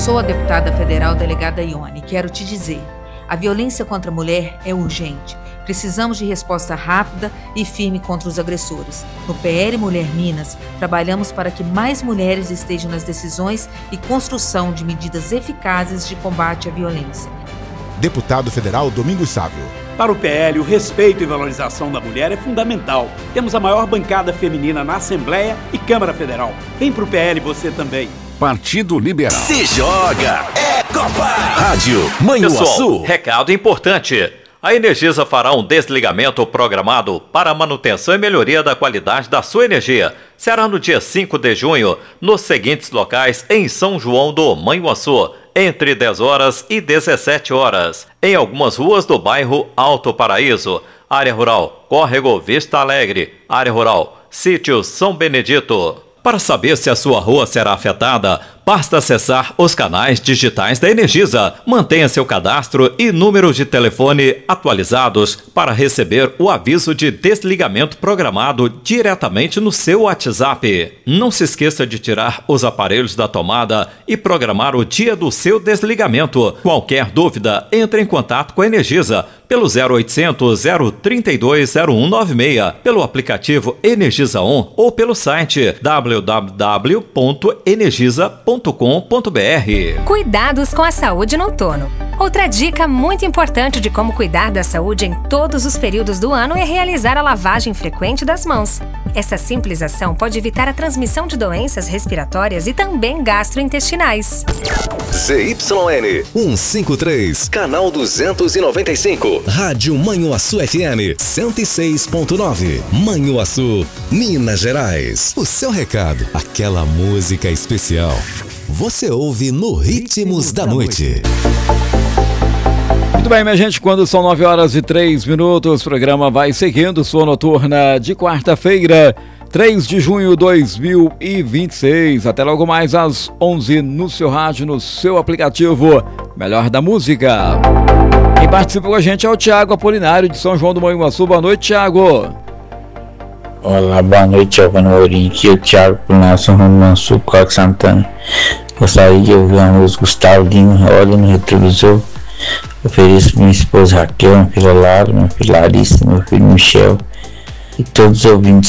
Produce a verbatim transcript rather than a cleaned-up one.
sou a deputada federal delegada Ione e quero te dizer, a violência contra a mulher é urgente. Precisamos de resposta rápida e firme contra os agressores. No P L Mulher Minas, trabalhamos para que mais mulheres estejam nas decisões e construção de medidas eficazes de combate à violência. Deputado Federal Domingos Sávio. Para o P L, o respeito e valorização da mulher é fundamental. Temos a maior bancada feminina na Assembleia e Câmara Federal. Vem pro P L você também. Partido Liberal. Se joga, é Copa! Rádio Manhuaçu. Recado importante. A Energisa fará um desligamento programado para a manutenção e melhoria da qualidade da sua energia. Será no dia cinco de junho, nos seguintes locais em São João do Manhuaçu, entre dez horas e dezessete horas. Em algumas ruas do bairro Alto Paraíso, área rural Córrego Vista Alegre, área rural Sítio São Benedito. Para saber se a sua rua será afetada, basta acessar os canais digitais da Energisa. Mantenha seu cadastro e número de telefone atualizados para receber o aviso de desligamento programado diretamente no seu WhatsApp. Não se esqueça de tirar os aparelhos da tomada e programar o dia do seu desligamento. Qualquer dúvida, entre em contato com a Energisa pelo zero oitocentos, zero trinta e dois, zero um nove seis, pelo aplicativo Energisa On ou pelo site w w w ponto energisa ponto com ponto b r. Cuidados com a saúde no outono. Outra dica muito importante de como cuidar da saúde em todos os períodos do ano é realizar a lavagem frequente das mãos. Essa simples ação pode evitar a transmissão de doenças respiratórias e também gastrointestinais. Z Y N cento e cinquenta e três, canal duzentos e noventa e cinco. Rádio Manhuaçu F M cento e seis ponto nove. Manhuaçu, Minas Gerais. O seu recado, aquela música especial. Você ouve no Ritmos da Noite. Muito bem, minha gente, quando são nove horas e três minutos, o programa vai seguindo sua noturna de quarta-feira, três de junho de dois mil e vinte e seis. Até logo mais às onze no seu rádio, no seu aplicativo Melhor da Música. Quem participa com a gente é o Thiago Apolinário de São João do Manhuaçu. Boa noite, Thiago. Olá, boa noite, Giovanni Mourinho. Aqui é o Thiago Apolinário, São João do Manhuaçu, Coque Santana. Gostaria de ouvir a música Gustavo Lima, Olha no Retrovisor. Ofereço minha esposa Raquel, minha filha Lara, minha filha Larissa, meu filho Michel e todos os ouvintes